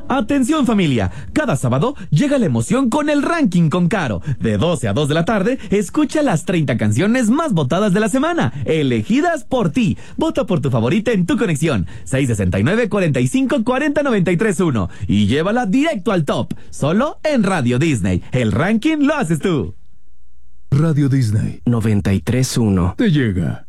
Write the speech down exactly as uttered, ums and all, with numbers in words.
Atención familia, cada sábado llega la emoción con el ranking con Caro. De doce a dos de la tarde, escucha las treinta canciones más votadas de la semana, elegidas por ti. Vota por tu favorita en tu conexión, seis sesenta y nueve, cuarenta y cinco, cuarenta, noventa y tres, uno. Y llévala directo al top, solo en Radio Disney. El ranking lo haces tú. Radio Disney noventa y tres uno. te llega.